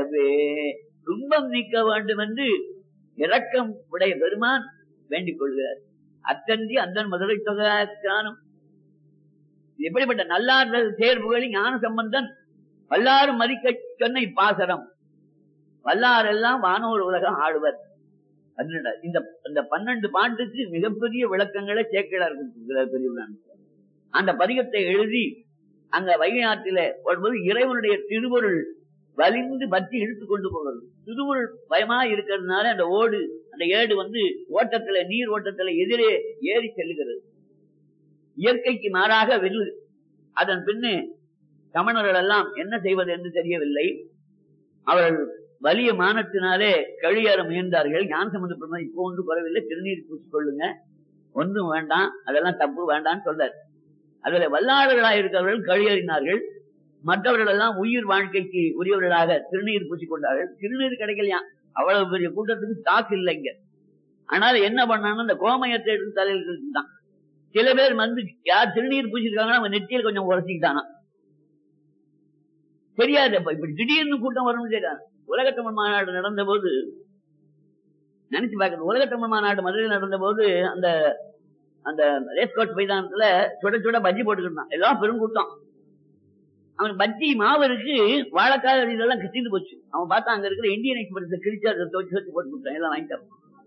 அறவே துன்பம் நீக்க வேண்டும் என்று இரக்கம் உடைய பெருமான் வேண்டிக் கொள்கிறார். அத்தந்தி அந்தன் மதுரை தொகையானும் எப்படிப்பட்ட நல்லார்கள் தேர்வுகளில் ஞான சம்பந்தன் வல்லாரும் மதிக்க சொன்ன இப்பாசரம் வல்லாரெல்லாம் வானோர் உலகம் ஆடுவர். இந்த 12 பாட்டுக்கு மிகப்பெரிய விளக்கங்களை சேக்கிழார் கொடுத்திருக்கிறார் பெரியவரான். அந்த பதிகத்தை எழுதி அங்க வைகை ஆற்றில வரும்போது இறைவனுடைய திருவருள் வலிந்து பற்றி இழுத்து கொண்டு போகிறது. திருவருள் பயமா இருக்கிறதுனால அந்த ஏடு ஓட்டத்துல நீர் ஓட்டத்துல எதிரே ஏறி செல்லுகிறது. இயற்கைக்கு மாறாக வெல்லு. அதன் பின்னே சமணர்கள் எல்லாம் என்ன செய்வது என்று தெரியவில்லை. அவர்கள் வலிய மானத்தினாலே கழியேற முயன்றார்கள். ஞானசம்பந்த பெருமான் இப்போ ஒன்று குறவில்லை, திருநீர் பூசிக் கொள்ளுங்க, ஒன்றும் வேண்டாம், அதெல்லாம் தப்பு வேண்டாம்னு சொல்றார். அதுல வல்லாளர்களாக இருக்கிறவர்கள் கழியறினார்கள். மற்றவர்கள் எல்லாம் உயிர் வாழ்க்கைக்கு உரியவர்களாக திருநீர் பூசிக்கொண்டார்கள். திருநீர் கிடைக்கலையா, அவ்வளவு பெரிய கூட்டத்துக்கு ஸ்டாக் இல்லைங்க. ஆனால் என்ன பண்ணான்னு அந்த கோமயத்தை எடுத்து தலையில் தான். சில பேர் யார் திருநீர் பூசிருக்காங்கன்னா அவங்க நெற்றியில் கொஞ்சம் உரசிக்கிட்டானா தெரியாது. இப்படி திடீர்னு கூட்டம் வரும்னு தெரியாது. உலகத்தமிழ் மாநாடு நடந்த போது நினைச்சு பார்க்கணும். உலகத்தமிழ் மாநாடு மதுரையில் நடந்த போது அந்த ரேஸ்கோட் மைதானத்துல சுட சுட பஜ்ஜி போட்டுக்கிட்டான். எல்லாம் பெருங்கூட்டம். அவன் பஜ்ஜி மாவு இருக்கு, வாழைக்காய் இதெல்லாம் கிட்டிட்டு போச்சு. அவன் பார்த்தா அங்க இருக்கிற இந்தியன் எக்ஸ்பிரஸ் கிழிச்சு அதை தோச்சு வச்சு போட்டு கொடுத்தான். எல்லாம் வாங்கிட்டான்.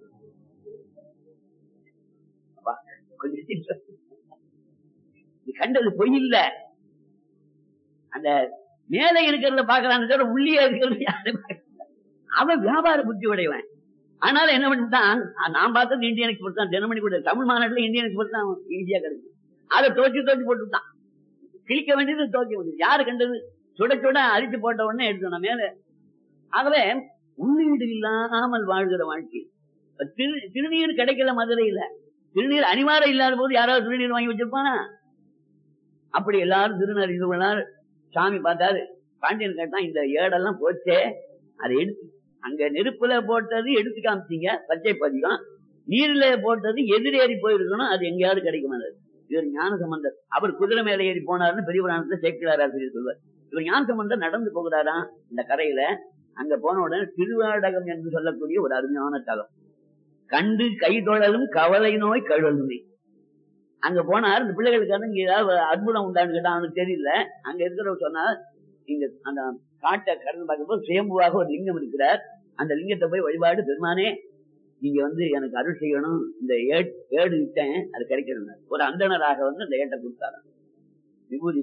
கண்டது பொய் இல்ல. அந்த மேலே இருக்கிறத பாக்குறான்னு உள்ளே இருக்கிறது அவன் வியாபார புத்தி உடையவன். ஆனாலும் என்ன பண்ணிட்டான், நான் பார்த்தது இந்தியன் எக்ஸ்பிரஸ் தான். தினமணி கூட தமிழ் மாநாட்டுல இந்தியன் எக்ஸ்பிரஸ் தான் ஈஸியா கிடைக்கும். அதை தோச்சு போட்டுட்டான். கிழிக்க வேண்டியது தோக்க வேண்டியது. யாரு கண்டது? சுட சுட அரிச்சு போட்ட உடனே எடுத்தோம் மேல. ஆகவே உள்ளீடு இல்லாமல் வாழ்கிற வாழ்க்கை. திருநீர் கிடைக்கல மதுரையில. திருநீர் அனிவாரம் இல்லாத போது யாராவது திருநீர் வாங்கி வச்சிருப்பானா? அப்படி எல்லாரும் திருநீர் சாமி பார்த்தாரு. பாண்டியன் கேட்டான், இந்த ஏடெல்லாம் போச்சே, அதை எடுத்து அங்க நெருப்புல போட்டது எடுத்து காமிச்சீங்க, பச்சை பதிகம். நீர்ல போட்டது எதிரேறி போயிருக்கணும், அது எங்கேயாவது கிடைக்குமா? இவர் ஞான சம்பந்தர். அவர் குதிரை மேல ஏறி போனாருன்னு பெரிய புராணத்துல சேக்கிழார் ஆசிரியர் சொல்வார். இவர் ஞான சம்பந்தர் நடந்து போகிறாராம் இந்த கரையில. அங்க போன உடனே திருவாடகம் என்று சொல்லக்கூடிய ஒரு அருமையான தலம் கண்டு கைதொழலும் கவலை நோய் கழுவலுமே. அங்க போனார். இந்த பிள்ளைகளுக்கு இங்க ஏதாவது அற்புதம் உண்டான்னு கேட்டா அவனுக்கு தெரியல. அங்க இருக்கிறவர் சொன்னார், இங்க அந்த காட்டை கடந்து பார்க்கும்போது சுயம்புவாக ஒரு லிங்கம் இருக்கிறார். அந்த லிங்கத்தை போய் வழிபாடு, பெருமானே நீங்க எனக்கு அருள் செய்யணும், இந்த ஏடு விட்டேன், அது கிடைக்கணும். ஒரு அந்தணராக அந்த ஏட்டை கொடுத்தாராம். விபூதி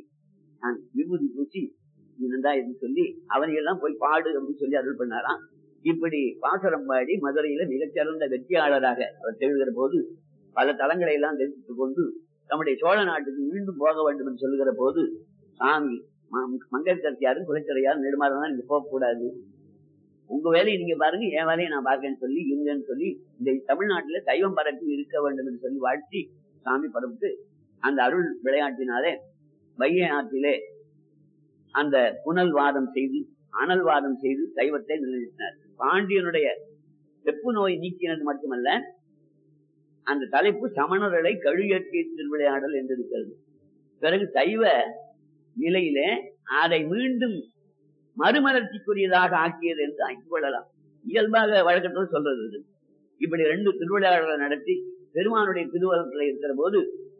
பூசி நந்தா என்று சொல்லி அவனையெல்லாம் போய் பாடு அப்படின்னு சொல்லி அருள் பண்ணாராம். இப்படி பாசுரம் பாடி மதுரையில மிகச்சிறந்த வெற்றியாளராக அவர் திகழ்கிற போது பல தலங்களை எல்லாம் தெரிவித்துக் கொண்டு நம்முடைய சோழ நாட்டுக்கு மீண்டும் போக வேண்டும் என்று சொல்லுகிற போது சாமி மங்கையர்கரசியாரும் குலச்சிறையாரும் நெடுமாறதான் நீங்க போகக்கூடாது, உங்க வேலையை நீங்க பாருங்க, என் வேலையை நான் பார்க்கன்னு சொல்லி இருங்கன்னு சொல்லி இந்த தமிழ்நாட்டில சைவம் பரப்பி இருக்க வேண்டும் என்று சொல்லி வாழ்த்தி சாமி பரப்பிட்டு அந்த அருள் விளையாட்டினாலே வைகை ஆற்றிலே அந்த புனல்வாதம் செய்து அனல்வாதம் செய்து சைவத்தை நிலைநிறுத்தினார். பாண்டியனுடைய வெப்பு நோய் நீக்கினது மட்டுமல்ல, அந்த தலைப்பு சமணர்களை கழுயற்கை திருவிளையாடல் என்று இருக்கிறது. பிறகு சைவ நிலையிலே அதை மீண்டும் மறுமலர்ச்சிக்குரியதாக ஆக்கியது என்று ஆக்கிக் கொள்ளலாம். இயல்பாக வழக்கத்தோடு சொல்றது. இப்படி 2 திருவிளையாடல்களை நடத்தி பெருமானுடைய திருவள்ளத்தில் இருக்கிற போது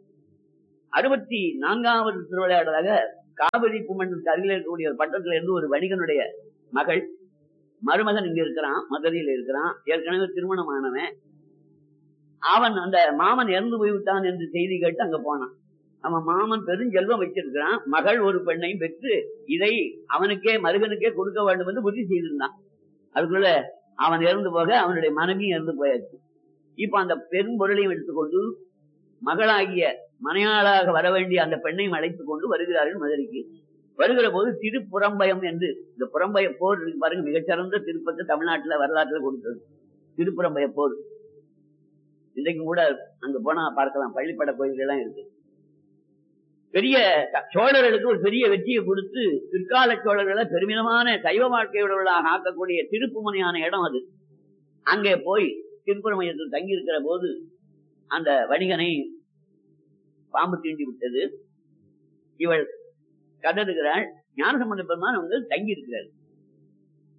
64வது திருவிளையாடலாக காவிரி பூமண்டலத்துக்கு அருகில் இருக்கக்கூடிய ஒரு பட்டத்துல இருந்து ஒரு வணிகனுடைய மகள் மருமகன் இங்க இருக்கிறான், மதுரையில இருக்கிறான், ஏற்கனவே திருமணமானவன். அவன் அந்த மாமன் இறந்து போய்விட்டான் என்று செய்தி கேட்டு அங்க போனான். அவன் மாமன் பெருஞ்செல்வம் வச்சிருக்கிறான், மகள் ஒரு பெண்ணையும் பெற்று இதை அவனுக்கே மருகனுக்கே கொடுக்க வேண்டும் என்று புத்தி செய்திருந்தான். அதுக்குள்ள அவன் இறந்து போக அவனுடைய மனைவியும் இறந்து போயாச்சு. இப்ப அந்த பெரும் பொருளையும் எடுத்துக்கொண்டு மகளாகிய மனையாளாக வர வேண்டிய அந்த பெண்ணையும் அழைத்துக் கொண்டு வருகிறார்கள் மதுரைக்கு. வருகிற போது திருப்புறம்பயம் என்று இந்த புறம்பய போர் பாருங்க, மிகச்சிறந்த திருப்பத்தை தமிழ்நாட்டுல வரலாற்றுல கொடுத்தது திருப்புறம்பய போர். இன்றைக்கும் கூட அங்க போனா பார்க்கலாம், பள்ளிப்பட கோயில்கள் எல்லாம் இருக்கு. பெரிய சோழர்களுக்கு ஒரு பெரிய வெற்றியை கொடுத்து பிற்கால சோழர்களை பெருமிதமான சைவ வாழ்க்கையுள்ளவர்களாக ஆக்கக்கூடிய திருப்புமனையான இடம் அது. அங்கே போய் திருப்புறமையத்தில் தங்கி இருக்கிற போது அந்த வணிகனை பாம்பு தீண்டி விட்டது. இவள் கதறுகிறாள். ஞானசம்பந்த பெருமான் தங்கி இருக்கிறார்.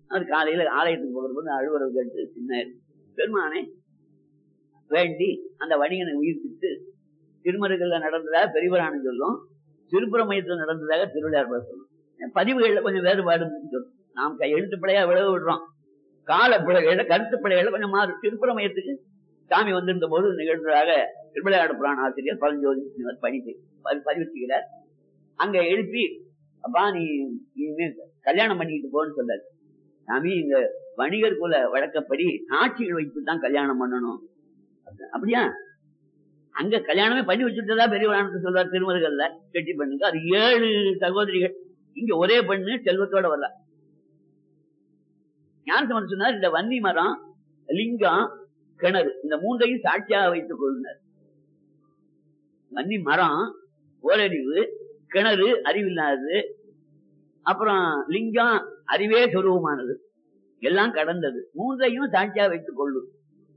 அவர் காலையில ஆலயத்துக்கு போகிறபோது அழுவரவு கேட்டு சின்ன பெருமானே வேண்டி அந்த வணிகனை உயிர்ப்பித்து திருமருகல்ல நடந்ததாக பெரியவரான சொல்லும், திருப்புறமயத்தில் நடந்ததாக திருவிளையார் சொல்லும். பதிவுகள்ல கொஞ்சம் வேறுபாடு சொல்லும். நாம் எழுத்து பிழையா விளவு விடுறோம், கால பிழைகள கருத்து பிழைகள கொஞ்சம் மாறும். திருப்புறமயத்துக்கு சாமி வந்திருந்த போது நிகழ்ந்ததாக திருவிளையாடு புராண ஆசிரியர் பழஞ்சோதி பதிவு செய்கிறார். அங்க எழுப்பி, அப்பா நீ கல்யாணம் பண்ணிட்டு போன்னு சொல்லாரு. சாமி இந்த வணிகர் குல வழக்கப்படி சாட்சிகள் வைத்துதான் கல்யாணம் பண்ணணும். அப்படியா? அங்க கல்யாணமே பண்ணி வச்சுட்டதா பெரியவரானது சொல்றார் திருமருகல்ல. கெட்டி பண்ணுங்க, அது 7 சகோதரிகள். இங்க ஒரே பெண்ணு செல்வத்தோட வரல. ஞானசம்பந்தர் சொன்னார், இந்த வன்னி மரம், லிங்கம், கிணறு இந்த 3ஐயும் சாட்சியாக வைத்துக் கொள்ளுனர். வன்னி மரம் ஓரறிவு, கிணறு அறிவில்லாதது, அப்புறம் லிங்கம் அறிவே சொரூபமானது, எல்லாம் கடந்தது. 3ஐயும் சாட்சியாக வைத்துக் கொள்ளும்.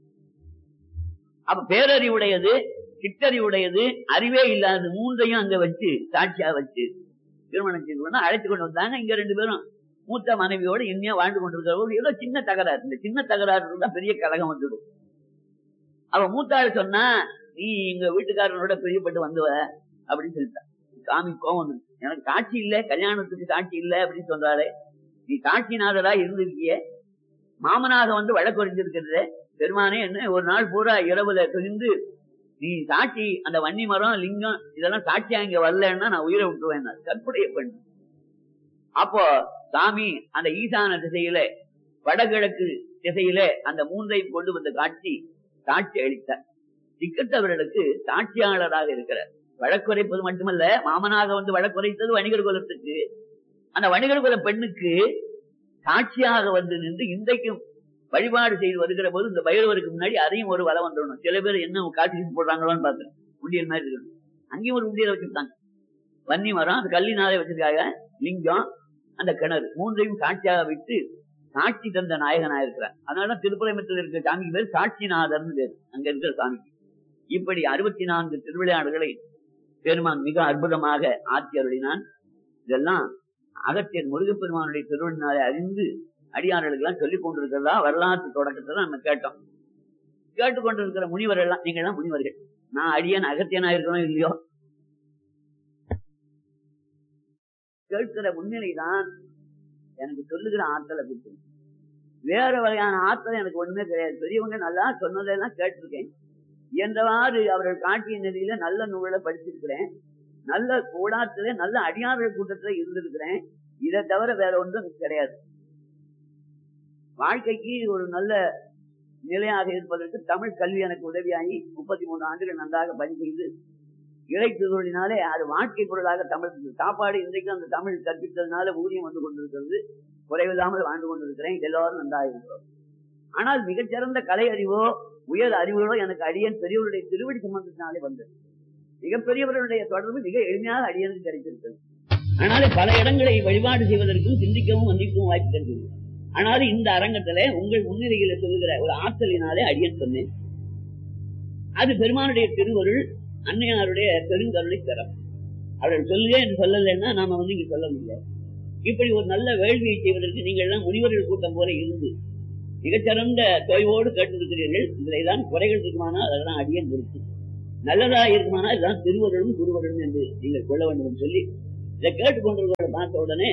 அப்ப பேரறிவுடையது, சிற்றறிவுடையது, அறிவே இல்லாதது 3ஐயும் அங்க வச்சு சாட்சியா வச்சு திருமணம் செய்து அழைத்து கொண்டு வந்தாங்க. இங்க 2 பேரும் மூத்த மனைவியோட இனிமையா வாழ்ந்து கொண்டிருக்கிறவங்க. ஏதோ சின்ன தகராறு, இந்த சின்ன தகராறு தான் பெரிய கலகம் வந்துடும். அவ மூத்தாள் சொன்னா, நீ எங்க வீட்டுக்காரனோட பிரியப்பட்டு வந்துவ அப்படின்னு சொல்லிட்டா. சாமி கோவம் வந்து, எனக்கு சாட்சி இல்ல, கல்யாணத்துக்கு சாட்சி இல்ல அப்படின்னு சொல்றாளே, நீ சாட்சிநாதரா இருந்திருக்கிய, மாமனாக வந்து வழக்குரைஞ்சிருக்கிறது பெருமானே, என்ன ஒரு நாள் பூரா இரவுல துணிந்து நீ சாட்சி அந்த வன்னி மரம் லிங்கம் இதெல்லாம் சாட்சியா இங்க வரலன்னா நான் உயிரை விட்டுருவேன். கற்புடைய பெண். அப்போ சாமி அந்த ஈசான திசையில வடகிழக்கு திசையில அந்த 3ஐயும் கொண்டு வந்த காட்சி சாட்சி அளித்தார். திக்கத்தவர்களுக்கு சாட்சியாளராக இருக்கிறார். வழக்குரைப்பது மட்டுமல்ல, மாமனாக வந்து வழக்குரைத்தது வணிகர் குலத்துக்கு, அந்த வணிகர் குல பெண்ணுக்கு சாட்சியாக வந்து நின்று இன்றைக்கும் வழிபாடு செய்து வருகிற போது இந்த பைரவருக்கு முன்னாடி அதையும் ஒரு வலை வந்துடணும். சில பேர் என்ன காட்சி போடுறாங்களோன்னு பாக்குறேன். உண்டியல் மாதிரி இருக்கணும். அங்கேயும் ஒரு உண்டியலை வச்சிருக்காங்க. வன்னி மரம், அந்த கல்லினாலே வச்சிருக்காங்க, லிங்கம், அந்த கிணறு 3ஐயும் சாட்சியாக வைத்து சாட்சி தந்த நாயகனாக இருக்கிறார். அதனாலதான் திருப்புறமத்தில் இருக்கிற சாமிக்கு பேர் சாட்சிநாதர்னு பேர், அங்க இருக்கிற சாமிக்கு. இப்படி 64 திருவிளையாடுகளை பெருமான் மிக அற்புதமாக ஆட்சி அருளினான். இதெல்லாம் அகத்தியர் முருகப்பெருமானுடைய திருவள்ளினாலே அறிந்து அடியார்களுக்கு எல்லாம் சொல்லிக் கொண்டிருக்கிறதா வரலாற்று தொடக்கத்தை நம்ம கேட்டோம். கேட்டுக்கொண்டிருக்கிற முனிவர்கள் எல்லாம், நீங்க எல்லாம் முனிவர்கள். நான் அடியன் அகத்தியனா இருக்கணும் இல்லையோ, கேட்கிற முன்னிலைதான் எனக்கு சொல்லுகிற ஆற்றலை கொடுத்து. வேற வகையான ஆற்றல் எனக்கு ஒண்ணுமே கிடையாது. பெரியவங்க நல்லா சொன்னதெல்லாம் கேட்டிருக்கேன். என்றவாறு அவர்கள் காட்டிய நிலையில நல்ல நூலை படிச்சிருக்கிறேன். நல்ல கூடாத்துல நல்ல அடியார்கள் கூட்டத்துல இருந்திருக்கிறேன். இதை தவிர வேற ஒன்றும் கிடையாது. வாழ்க்கைக்கு ஒரு நல்ல நிலையாக இருப்பதற்கு தமிழ் கல்வி எனக்கு உதவியாகி 33 ஆண்டுகள் நன்றாக பணி செய்து இறைத்தினாலே அது வாழ்க்கை பொருளாக தமிழ் சாப்பாடு இன்றைக்கு அந்த தமிழ் கற்பித்ததுனால ஊதியம் வந்து கொண்டிருக்கிறது. குறைவில்லாமல் வாழ்ந்து கொண்டிருக்கிறேன். எல்லாரும் நன்றாக இருக்கிறோம். ஆனால் மிகச்சிறந்த கலை அறிவோ உயர் அறிவுகளோ எனக்கு அடியன் பெரியவருடைய திருவடி சம்பந்தத்தினாலே வந்தது. மிகப்பெரியவர்களுடைய தொடர்பு மிக எளிமையாக அடியனுக்கு கிடைத்திருக்கிறது. ஆனாலும் பல இடங்களை வழிபாடு செய்வதற்கும் சிந்திக்கவும் வந்திக்கவும் வாய்ப்பு கிடைக்கிறது. ஆனாலும் இந்த அரங்கத்துல உங்கள் முன்னிலையில சொல்லுகிற ஒரு ஆற்றலினாலே அடியன் சொன்னேன். அது பெருமானுடைய திருவருள், அன்னையாருடைய பெருங்கருளை தரம். அவர்கள் சொல்லுங்க என்று சொல்லலைன்னா நாம வந்து இங்க சொல்ல முடியாது. இப்படி ஒரு நல்ல வேள்வியை செய்வதற்கு நீங்கள் எல்லாம் முனிவர்கள் கூட்டம் போல இருந்து மிகச்சிறந்த தொய்வோடு கேட்டிருக்கிறீர்கள். இதுலதான் குறைகள் இருக்குமானால் அதெல்லாம் அடியன் பொறுத்து, நல்லதா இருக்குமானால் இதுதான் திருவருளும் குருவருளும் என்று நீங்கள் கொள்ள வேண்டும் சொல்லி இதை கேட்டுக்கொண்டிருக்கிற பார்த்த உடனே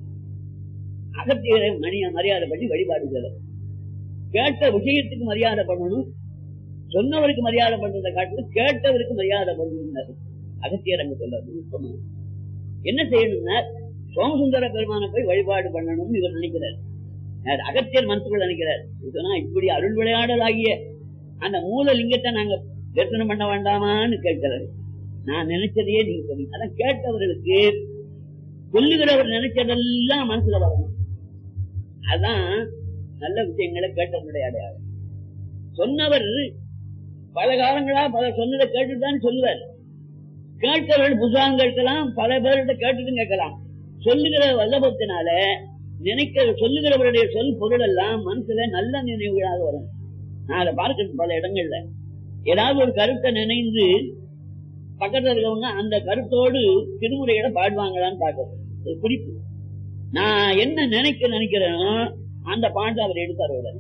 அகத்தியரை மரியாதை பண்ணி வழிபாடு செய்யணும். கேட்ட விஷயத்துக்கு மரியாதை பண்ணணும். சொன்னவருக்கு மரியாதை பண்றதை காட்டிலும் கேட்டவருக்கு மரியாதை பண்ணணும். அகத்தியர் அங்க சொல்ல என்ன செய்யணும்னா, சோமசுந்தர பெருமானை போய் வழிபாடு பண்ணணும்னு இவர் நினைக்கிறார். அகத்தியர் மனசுக்குள்ள நினைக்கிறார். இப்படி அருள் விளையாடல் ஆகிய அந்த மூல லிங்கத்தை நாங்க தரிசனம் பண்ண வேண்டாமான்னு கேட்கிறாரு. நான் நினைச்சதையே நீங்க சொல்லுங்க. அதான் கேட்டவர்களுக்கு சொல்லுகிறவர் நினைச்சதெல்லாம் மனசுல வரணும். அதான் நல்ல விஷயங்களை கேட்டவருடைய அடையாளம். சொன்னவர் பல காலங்களா பல சொன்னதை கேட்டுதான் சொல்லுவார். கேட்டவர்கள் புத்தகம் கேட்கலாம், பல பேர்கிட்ட கேட்டுட்டும் கேட்கலாம். சொல்லுகிற வல்லபத்தினால நினைக்கிற சொல்லுகிறவருடைய சொல் பொருள் எல்லாம் மனசுல நல்ல நினைவுகளாக வரும். நான் அதை பார்க்க பல இடங்கள்ல ஏதாவது ஒரு கருத்தை நினைந்து பக்கத்துல இருக்கவங்க அந்த கருத்தோடு திருமுறையிட பாடுவாங்களான்னு பார்க்கணும். ஒரு குறிப்பு. நான் என்ன நினைக்கிறேனோ அந்த பாட்டு அவர் எடுத்தார் உடனே.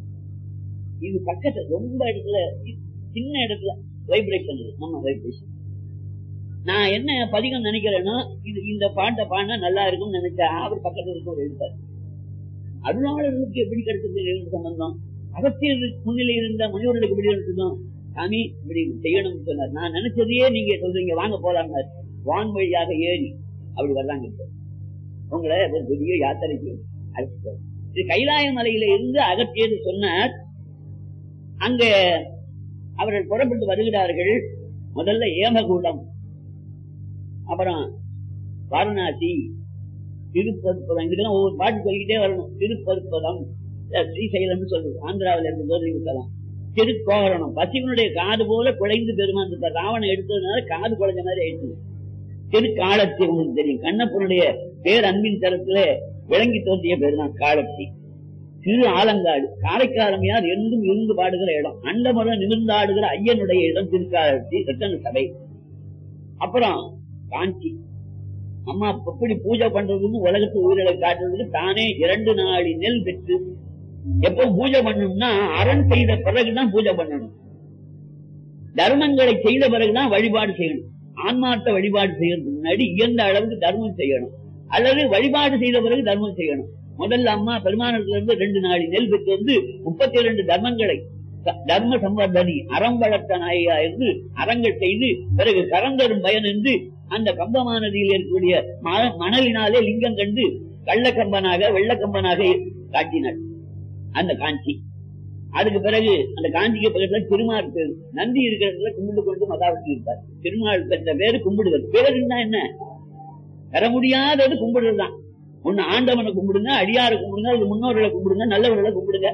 இது பக்கத்துல ரொம்ப இடத்துல சின்ன இடத்துல வைப்ரேட் பண்ணுது நம்ம வைப்ரேஷன். நான் என்ன பதிகம் நினைக்கிறேன்னா இது இந்த பாட்டை பாடினா நல்லா இருக்கும்னு நினைச்சா அவர் பக்கத்துல இருக்க எழுத்தார். அருளாளர்களுக்கு எப்படி கிடைச்சது சம்பந்தம்? அகத்தியர் முன்னிலை இருந்த முனிவர்களுக்கு எப்படி இருந்தோம்? சாமி இப்படி செய்யணும்னு சொன்னார். நான் நினைச்சதையே நீங்க சொல்றீங்க, வாங்க போலாம். வான் வழியாக ஏறி அப்படி வர்றாங்க. இப்போ உங்களை பெரிய யாத்திரைக்கு அழைச்சிட்டு இது கைலாய மலையில இருந்து அகத்தியர் சொன்னார். அங்க அவர்கள் புறப்பட்டு வருகிறார்கள். முதல்ல ஏமகூடம், அப்புறம் வாரணாசி, திருப்பற்பதம். இதுக்கெல்லாம் ஒவ்வொரு பாட்டு சொல்லிக்கிட்டே வரணும். திருப்பற்பதம், ஸ்ரீசைலம் சொல்றது ஆந்திராவில இருந்து. திருக்கோகரணம், பசிவனுடைய காது போல குழைந்து பெருமான் இருக்கார். ராவணன் எடுத்ததுனால காது குழைஞ்ச மாதிரி ஆயிடுச்சு. திருக்காலத்தி உங்களுக்கு தெரியும், கண்ணப்பனுடைய பேர் அன்பின் தரத்துல விளங்கி தோன்றிய பேர் தான் காலத்தி. திரு ஆலங்காடு, காரைக்காலமையார் என்றும் இருந்து பாடுகிற இடம். அண்டமுறை நிமிர்ந்தாடுகிற ஐயனுடைய இடம் திருக்காலத்தி ரத்தன சபை. அப்புறம் காஞ்சி, அம்மா எப்படி பூஜை பண்றதுன்னு உலகத்து உயிரிழை காட்டுறதுக்கு தானே 2 நாளி நெல் பெற்று எப்ப பூஜை பண்ணணும்னா அரண் செய்த பிறகுதான் பூஜை பண்ணணும். தர்மங்களை செய்த பிறகுதான் வழிபாடு செய்யணும். ஆன்மார்த்த வழிபாடு செய்யறதுக்கு முன்னாடி இயந்த அளவுக்கு தர்மம் செய்யணும், அல்லது வழிபாடு செய்த பிறகு தர்மம் செய்யணும். முதல்ல அம்மா பெருமானத்துல இருந்து 2 நாளி நெல் பெற்று வந்து 32 தர்மங்களை தர்ம சம்பர்தனி அறம் வளர்த்த நாயா இருந்து அறங்கள் செய்து பிறகு கரந்தரும் பயன் என்று அந்த கம்பமானதியில் இருக்கக்கூடிய மணலினாலே லிங்கம் கண்டு கள்ளக்கம்பனாக வெள்ளக்கம்பனாக காட்டினார் அந்த காஞ்சி. அதுக்கு பிறகு அந்த காஞ்சிக்கு பக்கத்துல திருமால் பேரு நந்தி இருக்கிறதுல கும்பிட்டு கொண்டு மதாவட்டி இருப்பார். திருமால் பெற்ற பேரு கும்பிடுவது. பேருன்னா என்ன? பெற முடியாதது கும்பிடுறதுதான். ஒண்ணு ஆண்டவனை கும்பிடுங்க, அடியாரை கும்பிடுங்க, அது முன்னோர்களை கும்பிடுங்க, நல்லவர்களை கும்பிடுங்க.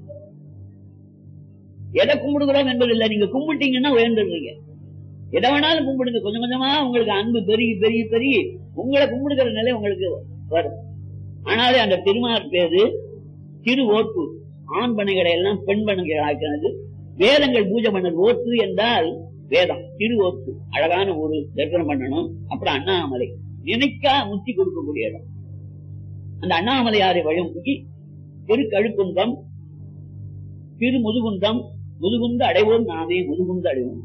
எதை கும்பிடுகிறோம் என்பது இல்லை. நீங்க கும்பிட்டீங்கன்னா உயர்ந்துடுறீங்க. எதை வேணாலும் கும்பிடுங்க. கொஞ்சம் கொஞ்சமா உங்களுக்கு அன்பு பெருகி பெருகி பெருகி உங்களை கும்பிடுகிற நிலை உங்களுக்கு வரும். ஆனாலே அந்த திருமால் பேரு திரு ஓட்டு. ஆண் பனைகளை எல்லாம் பெண் பனைகள் ஆக்கிறது. வேதங்கள் பூஜை பண்ணது. ஓட்டு என்றால் வேதம். திரு ஓட்டு அழகான ஒரு தரிசனம் பண்ணணும். அப்புறம் அண்ணாமலை நினைக்கா முத்தி கொடுக்கக்கூடிய இடம். அந்த அண்ணாமலையாரை வழிமுகி திருக்கழுக்குன்றம், திரு முதுகுன்றம், முதுகுந்து அடைவோம் நாமே முதுகுந்து அடைவோம்.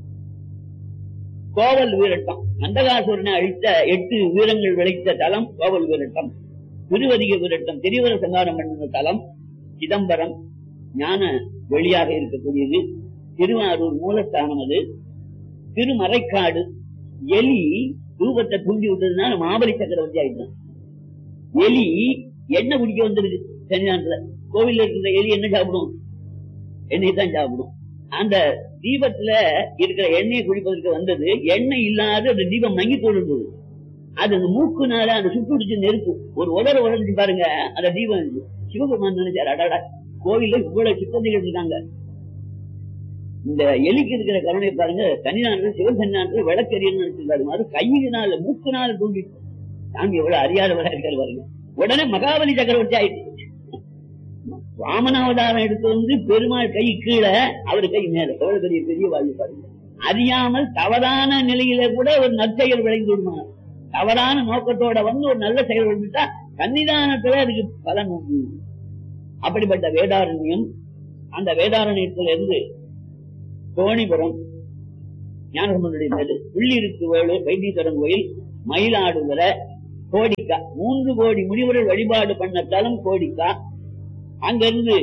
கோவல் வீரட்டம், அந்தகாசூரனை அழித்த 8 வீரங்கள் விளைத்த தலம் கோவல் வீரட்டம். திருவதிக வீரட்டம், திரிவர சங்காரம் பண்ணுற தலம் சிதம்பரம், ஞான வெளியாக இருக்கக்கூடியது. திருவாரூர் மூலஸ்தானம் அது. திருமறைக்காடு, எலி ரூபத்தை தூண்டி விட்டதுனால மாபலி சக்கரவர்த்தி ஆயிட்டான். எலி எண்ணெய் குடிக்க வந்துருக்கு சன்னிதானத்துல. கோவில்ல இருக்கிற எலி என்ன சாப்பிடும்? எண்ணெய் தான் சாப்பிடும். அந்த தீபத்துல இருக்கிற எண்ணெயை குடிப்பதற்கு வந்தது. எண்ணெய் இல்லாத அந்த தீபம் மங்கி தோடுது. அது அந்த மூக்குனால அந்த சுட்டு பிடிச்சு நெருப்பு ஒரு உடஞ்சு பாருங்க. அந்த தீபம் சிவபெருமான் நினைச்சாரு, அடாடா கோவில்ல இவ்வளவு சிப்பந்திகள் இருக்காங்க, இந்த எலிக்கு இருக்கிற கருணை பாருங்க. சன்னிதானத்துல சிவ சன்னிதானத்துல விளக்கரியன்னு நினைச்சிருக்காரு. அது கையினால மூக்குனால தூண்டி சாமி எவ்வளவு அறியாதவரா இருக்காரு பாருங்க. உடனே மகாபலி சக்கரவர்த்தி ஆயிடுச்சு. வாமனாவதாரம் எடுத்து வந்து பெருமாள் கை கீழே, அவரு கை மேல. எவ்வளவு பெரிய பெரிய வாழ்வு பாருங்க. அறியாமல் தவறான நிலையில கூட ஒரு நற்செயல் விளைந்து விடுவாங்க. தவறான நோக்கத்தோட வந்து ஒரு நல்ல செயல் விழுந்துட்டா சன்னிதானத்துல அதுக்கு பலன் உண்டு. அப்படிப்பட்ட வேதாரண்யம். அந்த வேதாரண்யத்துல இருந்து தோணிபுரம், ஞானசம்பந்தனுடைய மேடு, உள்ளிருக்கு வேலூர், வைத்தீஸ்வரன் கோயில், மயிலாடுதுறை, கோடிக்கா. 3 கோடி முனிவர்கள் வழிபாடு பண்ண தலம் கோடிக்கா. அங்கிருந்து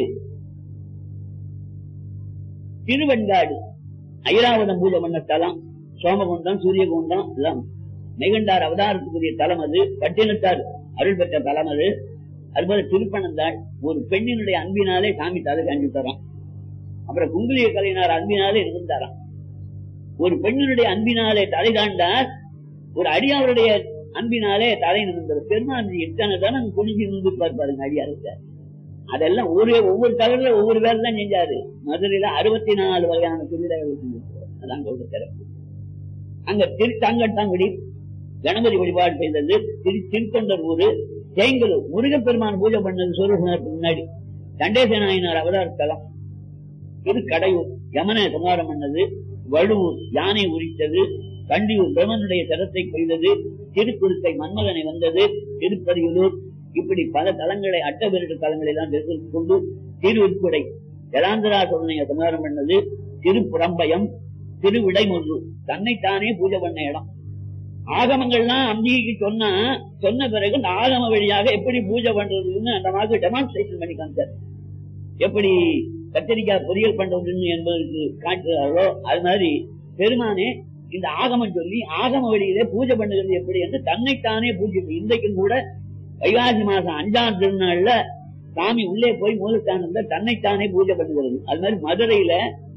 திருவெண்காடு, ஐராவதம் பூஜை பண்ண தலம். சோமகுண்டம், சூரியகுண்டம் எல்லாம் மெய்கண்டார் அவதாரத்துக்குரிய தலம் அது. பட்டினத்தார் அருள் பெற்ற தலம் அது. அதுபோல திருப்பனந்தாள், ஒரு பெண்ணினுடைய அன்பினாலே சாமி தலை காண்பி தரான். அப்புறம் குங்குலிய கலைஞர் அன்பினாலே இருந்தாராம். ஒரு பெண்ணினுடைய அன்பினாலே தலை காண்டார், ஒரு அடியாருடைய அன்பினாலே தலை நிமிர்ந்தார். பெருமான் எத்தனை தானே குனிஞ்சு நின்று பார்ப்பாருங்க அடியாருக்கு. அதெல்லாம் ஒவ்வொரு தகவல ஒவ்வொரு பேர் தான் செஞ்சாரு. மதுரையில 64 வகையான திருவிழாக்கள் செஞ்சிருக்காரு. அதான் சொல்ற சிறப்பு. அங்க திருத்தாங்கட்டாங்குடி கணபதி வழிபாடு செய்தது. திருத்தொண்டர் ஊரு, தேங்கலூர் முருகப்பெருமான் பூஜை பண்ணது சூரியசனத்துக்கு முன்னாடி. சண்டேச நாயனார் அவதாரத்தலம். திருக்கடையூர் யமனை சமாரம் பண்ணது. வழுவூர் யானை உரித்தது. கண்டியூர் பிரம்மனுடைய சரத்தை கொய்தது. திருக்குறுக்கை மன்மகனை வந்தது. திருப்பதியூர் இப்படி பல தலங்களை அட்டபெருட்டு தலங்களை எல்லாம் தெரிந்து கொண்டு திருவிற்குடை ஜலாந்தரா சோதனையை சமாதானம் பண்ணது, திருப்புறம்பயம், திருவிடைமுள்ளு தன்னைத்தானே பூஜை பண்ண இடம். ஆகமங்கள்லாம் அம்பிகைக்கு சொன்ன பிறகு இந்த ஆகம வழியாக எப்படி பூஜை பண்றதுன்னு அந்த மாதிரி டெமான்ஸ்ட்ரேஷன் பண்ணி காமிச்சார். எப்படி கத்திரிக்காய் பொரியல் பண்றதுன்னு என்பதற்கு காட்டுறாரோ அது மாதிரி பெருமானே இந்த ஆகமம் சொல்லி ஆகம வழியிலே பூஜை பண்ணுகிறது எப்படி என்று தன்னைத்தானே பூஜை. இன்றைக்கும் கூட வைகாசி மாசம் 5ஆம் திருநாள்ல சாமி உள்ளே போய் மூலஸ்தானத்தை தன்னைத்தானே பூஜை பண்ணுகிறது. அது மாதிரி மதுரையில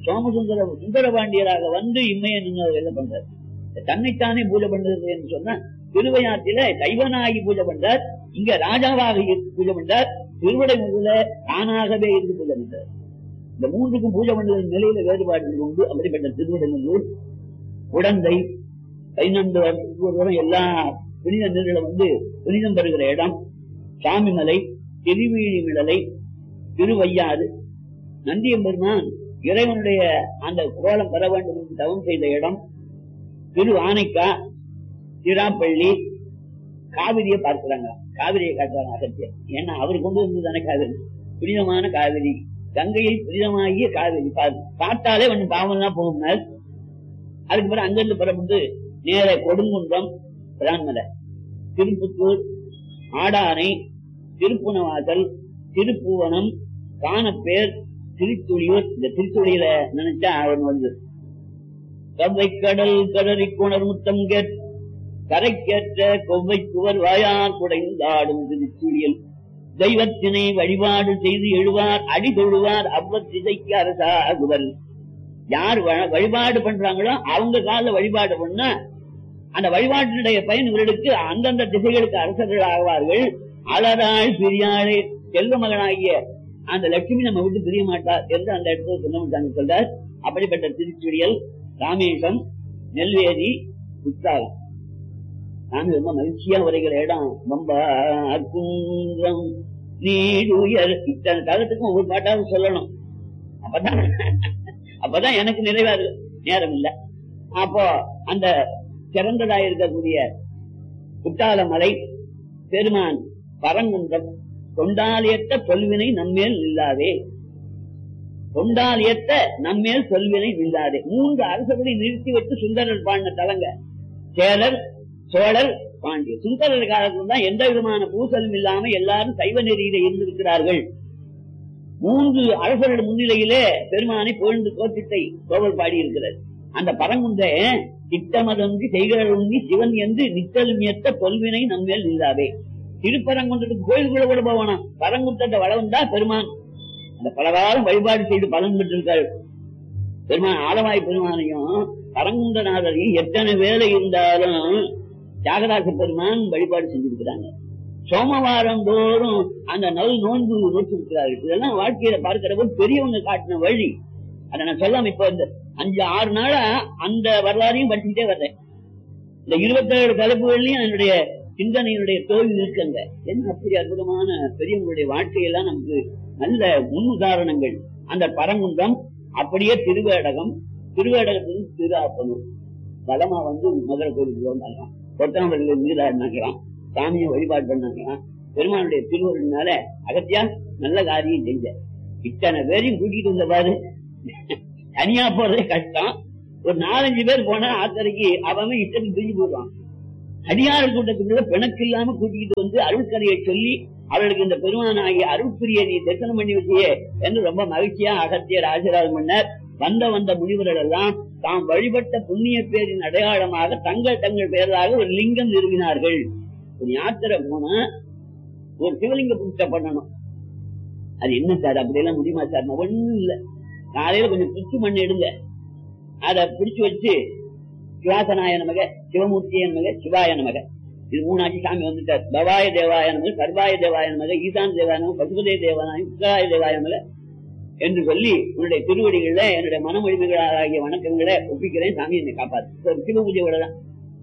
சுந்தரபாண்டியராக வந்து இம்மையை நீங்க என்ன பண்றாரு, தன்னைத்தானே பூஜை பண்றது என்று சொன்னா திருவையாற்றில கைவனாகி பூஜை பண்றார், இங்க ராஜாவாக பூஜை பண்றார், திருவிடைமுறையில தானாகவே இருந்து பூஜை பண்றார். இந்த மூன்றுக்கும் பூஜை பண்றது நிலையில வேறுபாடு உண்டு. அப்படிப்பட்ட திருவிடைமுறை உடந்தை 15 வருஷத்துக்கு எல்லா புனித நீர்களை வந்து புனிதம் பெறுகிற இடம். சாமிமலை, திருவீழிமிழலை, திருவையாறு, நந்தியம்பெருமான் இறைவனுடைய அந்த கோலம் பெற வேண்டும் என்று தவம் செய்த இடம். திரு ஆனைக்கா, திராப்பள்ளி, காவிரியை பார்க்கிறாங்க, காவிரியை காட்டுறாங்க அகத்தியர். ஏன்னா அவர் கொண்டு வந்ததானே காவிரி, புனிதமான காவிரி, கங்கையை புனிதமாகிய காவிரி பார்த்தாலே கொஞ்சம் பாவம் தான் போகும்னார். அதுக்கு பிறகு அங்கிருந்து புறப்பட்டு நேர கொடுங்குன்றம், பிரான்மலை, திருப்புத்தூர், ஆடானை, திருப்புணவாசல், திருப்புவனம், காணப்பேர், திருத்துளியூர். இந்த திருத்துளியில நினைச்சா அவன் வந்து கவ்வை கடல் கடறி குணர் முத்தம் கரைக்கேற்ற கொவ்வை குவர் வாயார் குடைந்தாடும் திருச்சுழியல் தெய்வத்தினை வழிபாடு செய்து எழுவார் அடி தொழுவார் அவ்வத்திசைக்கு அரசாகுவர். யார் வழிபாடு பண்றாங்களோ அவங்க கால வழிபாடு பண்ணா அந்த வழிபாட்டினுடைய பயன் இவர்களுக்கு அந்தந்த திசைகளுக்கு அரசர்கள் ஆவார்கள். அலராள் பிரியாளே செல்வ மகனாகிய அந்த லட்சுமி நம்ம விட்டு பிரிய மாட்டார் என்று அந்த இடத்துல சொன்ன சொல்றார். அப்படிப்பட்ட திருச்சுழியல், ராமேசம், நெல்வேலி, குற்றாலம். நாங்க ரொம்ப மகிழ்ச்சியா வருகிற இடம் குன்றம் நீடுயர். இத்தனை காலத்துக்கும் ஒவ்வொரு பாட்டாவது சொல்லணும், அப்பதான் எனக்கு நிறைவாது, நேரம் இல்லை. அப்போ அந்த சிறந்ததாக இருக்கக்கூடிய குற்றால மலை, பெருமான் பரங்குன்றம், தொண்டாலியத்த தொல்வினை நம்மேல் இல்லாதே, தொண்டாலியத்த நம்மேல் சொல்வினை இல்லாதே. 3 அரசர்களை நிறுத்தி வைத்து சுந்தரர் பாடின தலங்க சேரர், சோழர், பாண்டியர். சுந்தரர் காலத்துல தான் எந்த விதமான பூசலும் இல்லாம எல்லாரும் சைவ நெறியில இருந்திருக்கிறார்கள். 3 அரசர்கள் முன்னிலையிலே பெருமானை புகழ்ந்து கோத்திட்டை கோவல் பாடி இருக்கிறார். அந்த பரங்குன்ற திட்டமதொன்றி செய்கிறொன்றி சிவன் என்று நித்தலும் ஏத்த தொல்வினை நம்மேல் இல்லாதே. திருப்பரங்குன்றத்துக்கு கோயிலுக்குள்ள கூட போவானா, பரங்குன்றத்தை வளர்ந்தா பெருமான் அந்த பலவாரம் வழிபாடு செய்து பலன் பெற்றிருக்காரு. பெருமான் ஆலவாய் பெருமானையும் பரங்குன்றநாதரையும் எத்தனை வேலை இருந்தாலும் தியாகராச பெருமான் வழிபாடு செஞ்சிருக்கிறாங்க. சோமவாரம் தோறும் அந்த நோன்பு நோட்டிருக்கிறார்கள். இதெல்லாம் வாழ்க்கையில பார்க்கிற போது பெரியவங்க காட்டின வழி. அதை நான் சொல்லாம இப்ப இந்த 5-6 நாளா அந்த வரலாறையும் படிச்சுட்டே வர்றேன். இந்த 27 தலைப்புகள்லயும் என்னுடைய சிந்தனையினுடைய தோல்வி இருக்குங்க. என்ன அப்படி அற்புதமான பெரியவங்களுடைய வாழ்க்கையெல்லாம் நமக்கு நல்ல முன் உதாரணங்கள். அந்த பரங்குன்றம், அப்படியே திருவேடகம், திருவேடகத்திலிருந்து திருஆப்பனூர் பலமா வந்து மதுரை கோயிலுக்கு வந்தாங்களாம், கொட்டாம்பள்ளியில நீராடினாங்களாம், சாமியை வழிபாடு பண்ணாங்களாம். பெருமானுடைய திருவருளினால அகத்தியா நல்ல காரியம் செஞ்ச. இத்தனை பேரையும் கூட்டிட்டு வந்த பாரு, தனியா போறதே கஷ்டம். ஒரு 4-5 பேர் போனா ஆத்தரைக்கு அவன் இஷ்டத்துக்கு பிரிஞ்சு போடுவான். அடியார் கூட்டத்துக்குள்ள பிணக்கு இல்லாம கூட்டிட்டு வந்து அருள்கரையை சொல்லி அவர்களுக்கு இந்த பெருமானாகிய அருள்பிரிய நீ தரிசனம் பண்ணி வச்சியே என்று ரொம்ப மகிழ்ச்சியா அகத்தியர் ஆசீர்வாதம் பண்ணார். வந்த முனிவர்கள் எல்லாம் தாம் வழிபட்ட புண்ணிய பேரின் அடையாளமாக தங்கள் பெயராக ஒரு லிங்கம் நிறுவினார்கள். ஒரு யாத்திரை போனா ஒரு சிவலிங்க பூஜை பண்ணணும். அது என்ன சார் அப்படி எல்லாம் முடியுமா சார்? ஒண்ணும் இல்ல, காலையில கொஞ்சம் பிடிச்சு மண் எடுங்க, அதை பிடிச்சு வச்சு சிவாசனாய நமக, சிவமூர்த்திய நமக, சிவாய நமக, இது 3 ஆட்சி சாமி வந்துட்டார். பவாய தேவாய நமக, சர்வாய தேவாய நமக, ஈசான் தேவாய நமக, பசுபதே தேவாய, உத்தராய தேவாய நமக என்று சொல்லி உன்னுடைய திருவடிகள்ல என்னுடைய மனமொழிமைகளாகிய வணக்கங்களை ஒப்பிக்கிறேன், சாமி என்னை காப்பாத்து. சிவ பூஜை விடலாம்.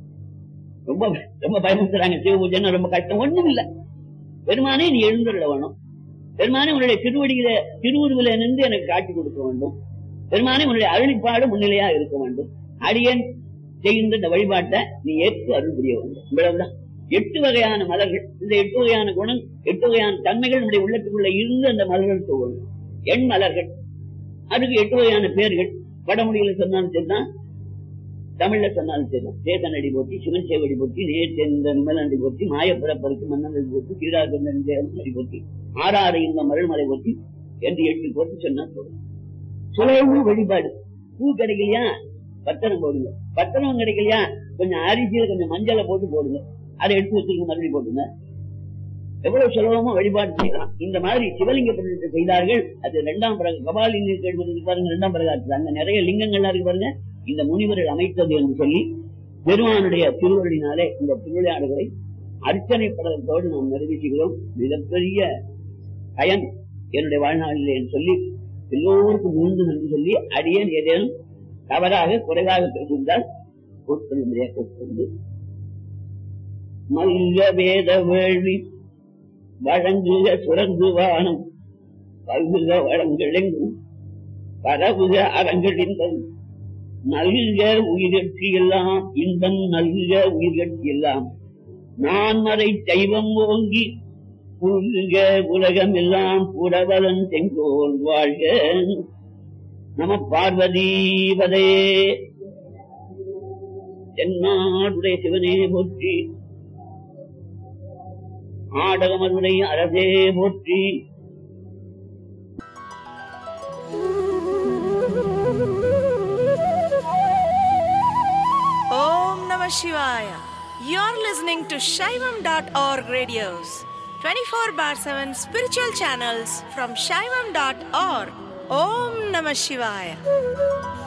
ரொம்ப ரொம்ப பயமுறுத்துறாங்க, சிவ பூஜைன்னு ரொம்ப கஷ்டம். ஒண்ணும் இல்ல, பெருமானே நீ எழுந்துள்ள வேணும், பெருமானே உன்னுடைய திருவடியில திருவுருவில நின்று எனக்கு காட்சி கொடுக்க வேண்டும், பெருமானே உன்னுடைய அருளிப்பாடு முன்னிலையா இருக்க வேண்டும், அடியன் செய்கின்ற இந்த வழிபாட்டை நீ ஏற்று அருள் புரிய வேண்டும். இவ்வளவுதான். 8 வகையான மலர்கள். இந்த 8 வகையான குணம், 8 வகையான தன்மைகள் நம்முடைய உள்ளத்துக்குள்ள இருந்து அந்த மலர்கள் தோணும். எண் மலர்கள். அதுக்கு 8 வகையான பேர்கள். வடமொழியில சொன்னாலும் சரிதான், தமிழ்ல சொன்னாலும் சரிதான். சேதனடி போற்றி, சிவன் சேவடி போற்றி, நேர்ந்தடி போற்றி, மாயப்புறப்பருக்கு மன்னனடி போற்றி, கீழாடி போற்றி, ஆறாறு இந்த மருள்மலை போற்றி என்று 8 போற்றி சொன்னா போதும். சுலபமும் வழிபாடு. பூ கிடைக்கலையா பத்திரம் போடுங்க, பத்திரம் கிடைக்கலையா கொஞ்சம் அரிசியில கொஞ்சம் மஞ்சளை போட்டு போடுங்க, அதை எடுத்து வச்சிருக்க மறுபடியும் போட்டுங்க. எவ்வளவு சுலபமா வழிபாடு செய்யலாம். இந்த மாதிரி சிவலிங்க பிரதிஷ்டை செய்தார்கள். அது 2ஆம் பிறகு கபாலிங்க பாருங்க, 2ஆம் பிறகு அங்க நிறைய லிங்கங்கள்லாம் இருக்கு பாருங்க. இந்த முனிவர்கள் அமைத்தது என்று சொல்லி பெருமானுடைய திருவருளினாலே இந்த திருவிளையாடுகளை அர்ச்சனை படத்தோடு நாம் நிறைவேற்றுகிறோம். மிகப்பெரிய பயன் என்னுடைய வாழ்நாளிலே என்று சொல்லி எல்லோருக்கும் மீண்டு நன்றி சொல்லி, அடியேன் ஏதேனும் தவறாக குறைவாக பேசியிருந்தால் கொண்டு மல்க வேத வேள்வி வழங்குக சுரந்து வானம் பல்குக வளங்களெங்கும் பரவுக அறங்களின்பம் நல்க உயிர்கட்சி எல்லாம் இன்பம் நல்க உயிர்கட்சி எல்லாம் நான் மறை தெய்வம் ஓங்கி புல்க உலகம் எல்லாம் புடவலன் செங்கோல் வாழ்க. நம பார்வதீபதே. தென்னாடுடைய சிவனே போற்றி, ஆடகமதுரை அரசே போற்றி. Om Namah Shivaya. You're listening to Shaivam.org radios, 24/7 spiritual channels from Shaivam.org. Om Namah Shivaya.